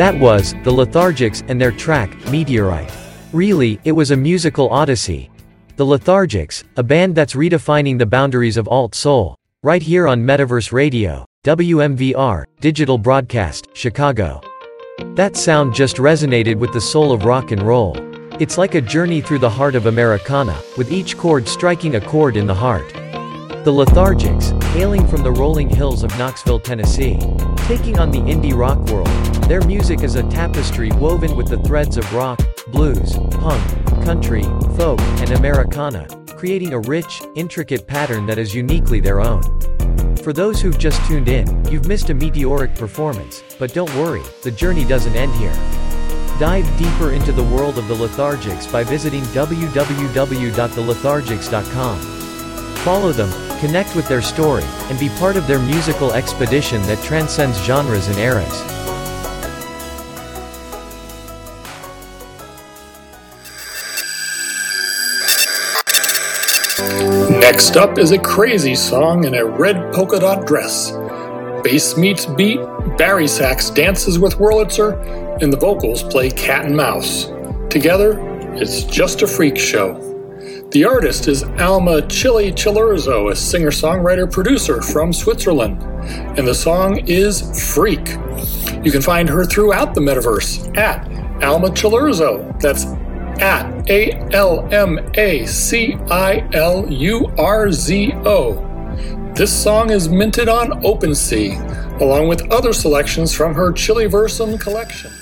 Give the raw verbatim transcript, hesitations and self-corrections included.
That was The Lethargics and their track, Meteorite. Really, it was a musical odyssey. The Lethargics, a band that's redefining the boundaries of alt soul. Right here on Metaverse Radio, W M V R, Digital Broadcast, Chicago. That sound just resonated with the soul of rock and roll. It's like a journey through the heart of Americana, with each chord striking a chord in the heart. The Lethargics, hailing from the rolling hills of Knoxville, Tennessee. Taking on the indie rock world, their music is a tapestry woven with the threads of rock, blues, punk, country, folk, and Americana, creating a rich, intricate pattern that is uniquely their own. For those who've just tuned in, you've missed a meteoric performance, but don't worry, the journey doesn't end here. Dive deeper into the world of the Lethargics by visiting w w w dot the lethargics dot com. Follow them, connect with their story, and be part of their musical expedition that transcends genres and eras. Next up is a crazy song in a red polka dot dress. Bass meets beat, Barry Sachs dances with Wurlitzer, and the vocals play cat and mouse. Together, it's just a freak show. The artist is Alma Chili Chilurzo, a singer-songwriter-producer from Switzerland, and the song is Freak. You can find her throughout the metaverse at Alma Chilurzo. That's at A L M A C I L U R Z O. This song is minted on OpenSea, along with other selections from her Chiliversum collection.